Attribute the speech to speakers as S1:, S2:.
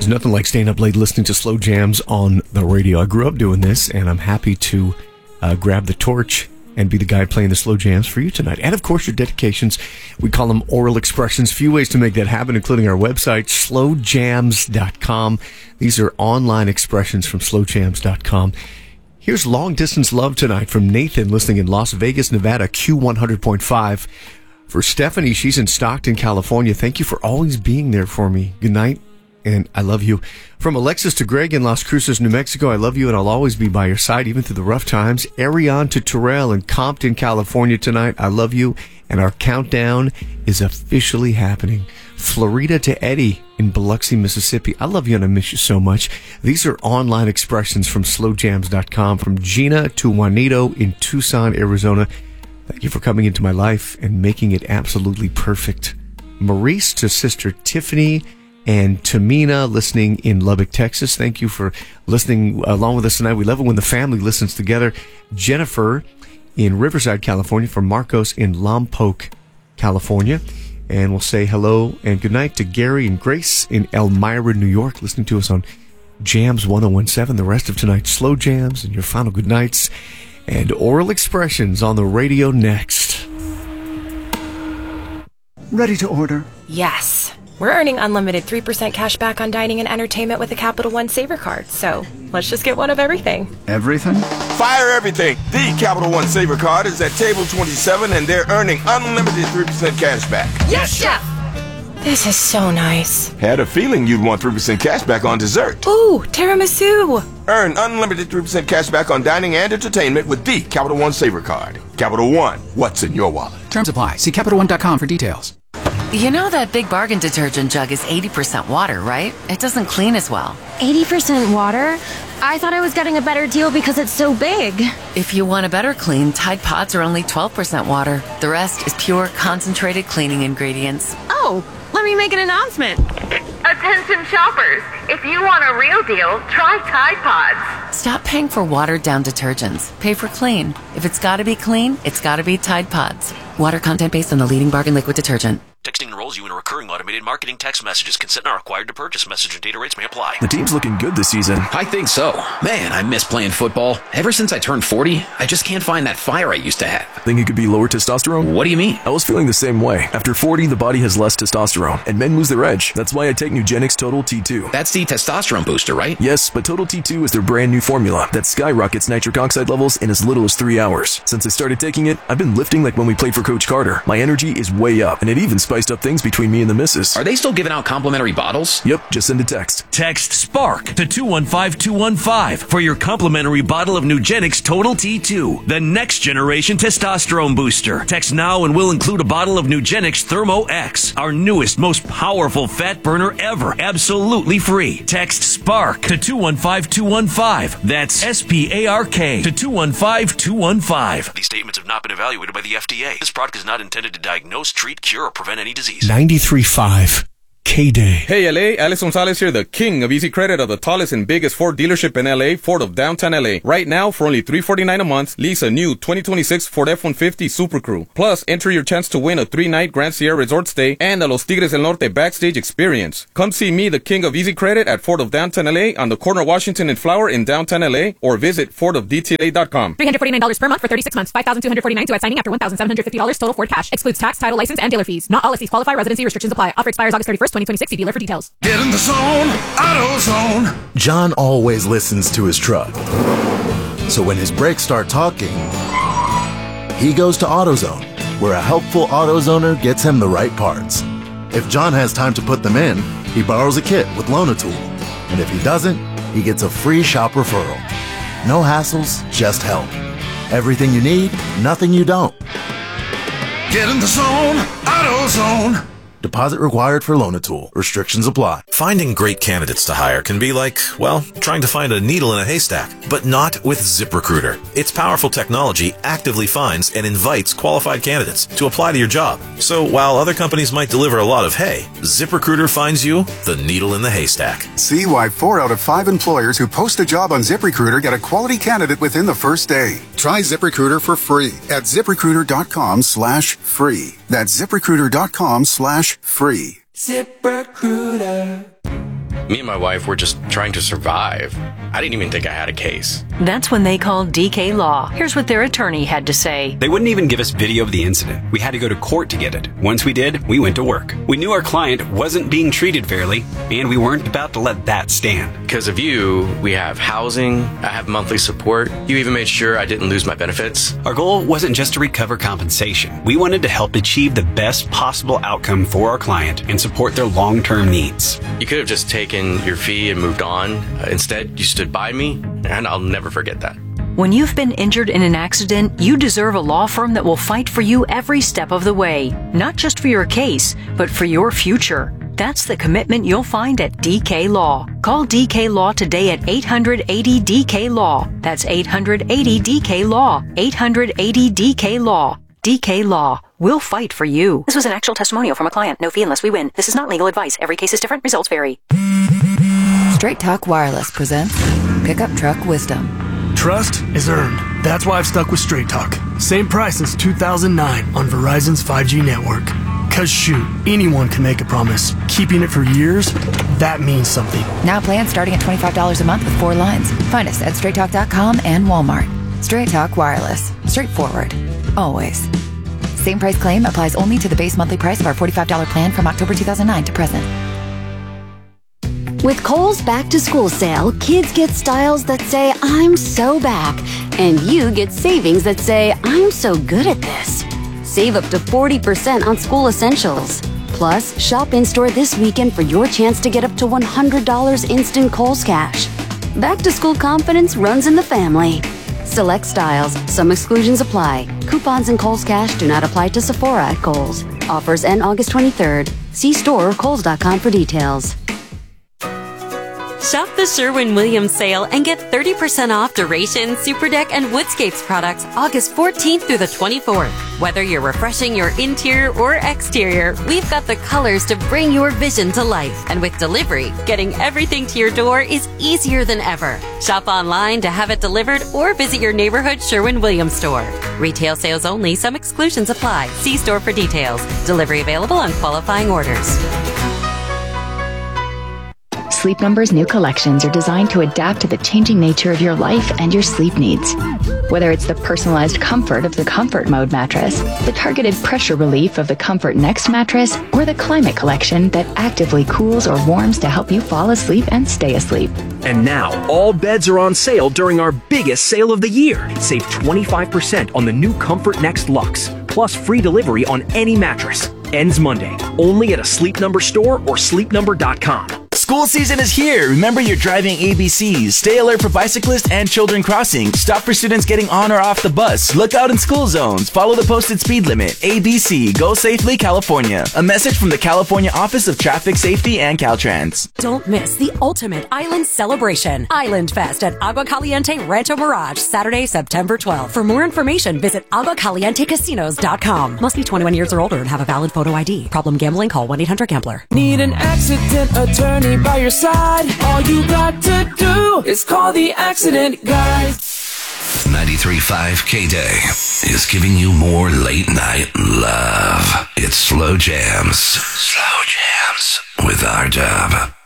S1: There's nothing like staying up late listening to slow jams on the radio. I grew up doing this, and I'm happy to grab the torch and be the guy playing the slow jams for you tonight. And, of course, your dedications. We call them oral expressions. Few ways to make that happen, including our website, slowjams.com. These are online expressions from slowjams.com. Here's Long Distance Love tonight from Nathan, listening in Las Vegas, Nevada, Q100.5. For Stephanie, she's in Stockton, California. Thank you for always being there for me. Good night, and I love you. From Alexis to Greg in Las Cruces, New Mexico, I love you, and I'll always be by your side, even through the rough times. Ariane to Terrell in Compton, California tonight. I love you, and our countdown is officially happening. Florida to Eddie in Biloxi, Mississippi. I love you and I miss you so much. These are online expressions from slowjams.com. From Gina to Juanito in Tucson, Arizona. Thank you for coming into my life and making it absolutely perfect. Maurice to Sister Tiffany and Tamina, listening in Lubbock, Texas. Thank you for listening along with us tonight. We love it when the family listens together. Jennifer in Riverside, California. From Marcos in Lompoc, California. And we'll say hello and good night to Gary and Grace in Elmira, New York, listening to us on Jams 1017. The rest of tonight's slow jams and your final good nights and oral expressions on the radio next.
S2: Ready to order?
S3: Yes. We're earning unlimited 3% cash back on dining and entertainment with a Capital One Saver card. So let's just get one of everything.
S2: Everything?
S4: Fire everything. The Capital One Saver card is at table 27 and they're earning unlimited 3% cash back.
S3: Yes, Chef! This is so nice.
S4: Had a feeling you'd want 3% cash back on dessert.
S3: Ooh, tiramisu!
S4: Earn unlimited 3% cash back on dining and entertainment with the Capital One Saver card. Capital One, what's in your wallet?
S5: Terms apply. See CapitalOne.com for details.
S6: You know that Big Bargain detergent jug is 80% water, right? It doesn't clean as well.
S7: 80% water? I thought I was getting a better deal because it's so big.
S6: If you want a better clean, Tide Pods are only 12% water. The rest is pure, concentrated cleaning ingredients.
S7: Oh, let me make an announcement.
S8: Attention shoppers, if you want a real deal, try Tide Pods.
S6: Stop paying for watered-down detergents. Pay for clean. If it's gotta be clean, it's gotta be Tide Pods. Water content based on the leading bargain liquid detergent.
S9: Texting enrolls you in a recurring automated marketing text messages. Consent not required to purchase. Message and data rates may apply.
S10: The team's looking good this season.
S11: I think so. Man, I miss playing football. Ever since I turned 40, I just can't find that fire I used to have.
S10: Think it could be lower testosterone?
S11: What do you mean?
S10: I was feeling the same way. After 40, the body has less testosterone, and men lose their edge. That's why I take Nugenix Total T2.
S11: That's the testosterone booster, right?
S10: Yes, but Total T2 is their brand new formula that skyrockets nitric oxide levels in as little as 3 hours. Since I started taking it, I've been lifting like when we played for Coach Carter. My energy is way up, and it even spiced up things between me and the missus.
S11: Are they still giving out complimentary bottles?
S10: Yep, just send a text.
S9: Text SPARK to 215-215 for your complimentary bottle of Nugenix Total T2, the next generation testosterone booster. Text now and we'll include a bottle of Nugenix Thermo X, our newest, most powerful fat burner ever, absolutely free. Text SPARK to 215-215. That's SPARK to 215-215. These statements have not been evaluated by the FDA. This product is not intended to diagnose, treat, cure, or prevent any disease.
S1: 93.5 K-Day.
S12: Hey LA, Alex Gonzalez here, the king of easy credit of the tallest and biggest Ford dealership in LA, Ford of downtown LA. Right now, for only $349 a month, lease a new 2026 Ford F-150 Super Crew. Plus, enter your chance to win a 3-night Grand Sierra resort stay and a Los Tigres del Norte backstage experience. Come see me, the king of easy credit, at Ford of downtown LA on the corner of Washington and Flower in downtown LA, or visit FordofDTLA.com.
S13: $349 per month for 36 months. $5,249 due at signing after $1,750 total Ford cash. Excludes tax, title, license, and dealer fees. Not all leases qualify. Residency restrictions apply. Offer expires August 31st, 2026. See dealer for details.
S14: Get in the zone, AutoZone. John always listens to his truck. So when his brakes start talking, he goes to AutoZone, where a helpful AutoZoner gets him the right parts. If John has time to put them in, he borrows a kit with Loan-A-Tool. And if he doesn't, he gets a free shop referral. No hassles, just help. Everything you need, nothing you don't. Get in the zone, AutoZone. Deposit required for Loan-A-Tool. Restrictions apply.
S15: Finding great candidates to hire can be like, well, trying to find a needle in a haystack, but not with ZipRecruiter. Its powerful technology actively finds and invites qualified candidates to apply to your job. So while other companies might deliver a lot of hay, ZipRecruiter finds you the needle in the haystack.
S16: See why 4 out of 5 employers who post a job on ZipRecruiter get a quality candidate within the first day. Try ZipRecruiter for free at ZipRecruiter.com/free. That's ZipRecruiter.com/free.
S17: ZipRecruiter.
S2: Me and my wife were just trying to survive. I didn't even think I had a case.
S17: That's when they called DK Law. Here's what their attorney had to say.
S18: They wouldn't even give us video of the incident. We had to go to court to get it. Once we did, we went to work. We knew our client wasn't being treated fairly, and we weren't about to let that stand.
S2: Because of you, we have housing, I have monthly support. You even made sure I didn't lose my benefits.
S18: Our goal wasn't just to recover compensation. We wanted to help achieve the best possible outcome for our client and support their long-term needs.
S2: You could have just taken your fee and moved on. Instead, you stood by me, and I'll never forget that.
S17: When you've been injured in an accident, you deserve a law firm that will fight for you every step of the way. Not just for your case, but for your future. That's the commitment you'll find at DK Law. Call DK Law today at 880-DK-LAW. That's 880-DK-LAW. 880-DK-LAW. DK Law. We'll fight for you. This was an actual testimonial from a client. No fee unless we win. This is not legal advice. Every case is different. Results vary.
S6: Straight Talk Wireless presents Pickup Truck Wisdom.
S19: Trust is earned. That's why I've stuck with Straight Talk. Same price since 2009 on Verizon's 5G network. Cause shoot, anyone can make a promise. Keeping it for years, that means something.
S6: Now plans starting at $25 a month with 4 lines. Find us at straighttalk.com and Walmart. Straight Talk Wireless. Straightforward. Always. Same price claim applies only to the base monthly price of our $45 plan from October 2009 to present.
S20: With Kohl's Back to School sale, kids get styles that say, I'm so back. And you get savings that say, I'm so good at this. Save up to 40% on school essentials. Plus, shop in-store this weekend for your chance to get up to $100 instant Kohl's cash. Back to school confidence runs in the family. Select styles. Some exclusions apply. Coupons and Kohl's cash do not apply to Sephora at Kohl's. Offers end August 23rd. See store or Kohl's.com for details.
S21: Shop the Sherwin-Williams sale and get 30% off Duration, Super Deck, and Woodscapes products August 14th through the 24th. Whether you're refreshing your interior or exterior, we've got the colors to bring your vision to life. And with delivery, getting everything to your door is easier than ever. Shop online to have it delivered or visit your neighborhood Sherwin-Williams store. Retail sales only. Some exclusions apply. See store for details. Delivery available on qualifying orders.
S22: Sleep Number's new collections are designed to adapt to the changing nature of your life and your sleep needs. Whether it's the personalized comfort of the Comfort Mode mattress, the targeted pressure relief of the Comfort Next mattress, or the Climate Collection that actively cools or warms to help you fall asleep and stay asleep.
S23: And now, all beds are on sale during our biggest sale of the year. Save 25% on the new Comfort Next Luxe, plus free delivery on any mattress. Ends Monday, only at a Sleep Number store or sleepnumber.com.
S24: School season is here. Remember your driving ABCs. Stay alert for bicyclists and children crossing. Stop for students getting on or off the bus. Look out in school zones. Follow the posted speed limit. ABC. Go safely, California. A message from the California Office of Traffic Safety and Caltrans.
S13: Don't miss the ultimate island celebration. Island Fest at Agua Caliente Rancho Mirage, Saturday, September 12th. For more information, visit aguacalientecasinos.com. Must be 21 years or older and have a valid photo ID. Problem gambling? Call 1-800-GAMBLER.
S25: Need an accident attorney by your side? All you got to do is call the Accident Guys.
S26: 93.5 K-Day is giving you more late night love. It's Slow Jams. Slow Jams with R-Dub.